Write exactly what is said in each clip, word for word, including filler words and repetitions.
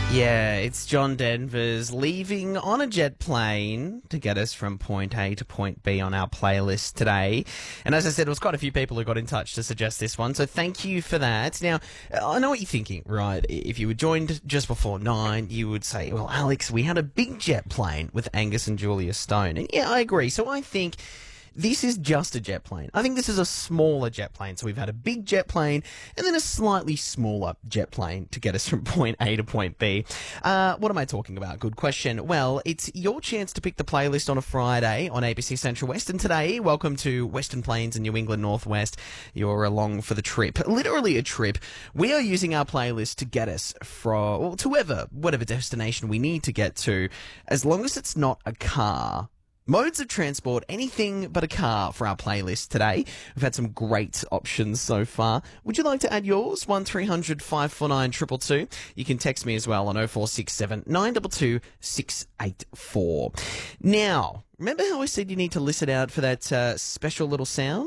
Yeah, it's John Denver's leaving on a jet plane to get us from point A to point B on our playlist today. And as I said, it was quite a few people who got in touch to suggest this one, so thank you for that. Now, I know what you're thinking, right? If you were joined just before nine, you would say, well, Alex, we had a big jet plane with Angus and Julia Stone. And yeah, I agree. So I think this is just a jet plane. I think this is a smaller jet plane. So we've had a big jet plane and then a slightly smaller jet plane to get us from point A to point B. Uh, what am I talking about? Good question. Well, it's your chance to pick the playlist on a Friday on A B C Central West. And today, welcome to Western Plains and New England Northwest. You're along for the trip. Literally a trip. We are using our playlist to get us from, well, to wherever, whatever destination we need to get to, as long as it's not a car. Modes of transport, anything but a car for our playlist today. We've had some great options so far. Would you like to add yours? one three hundred five four nine two two two. You can text me as well on oh four six seven nine two two six eight four. Now, remember how I said you need to listen out for that uh, special little sound?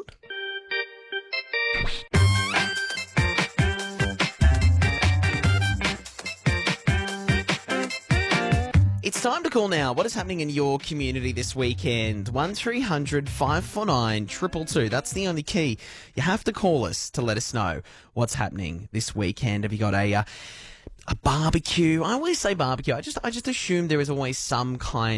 It's time to call now. What is happening in your community this weekend? one three hundred five four nine two two two. That's the only key. You have to call us to let us know what's happening this weekend. Have you got a uh, a barbecue? I always say barbecue. I just I just assume there is always some kind